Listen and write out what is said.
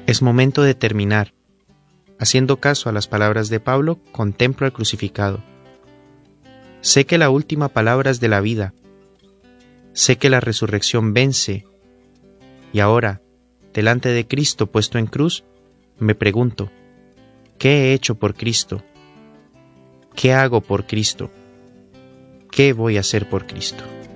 Es momento de terminar. Haciendo caso a las palabras de Pablo, contemplo al crucificado. Sé que la última palabra es de la vida. Sé que la resurrección vence. Y ahora, delante de Cristo puesto en cruz, me pregunto, ¿qué he hecho por Cristo? ¿Qué hago por Cristo? ¿Qué voy a hacer por Cristo?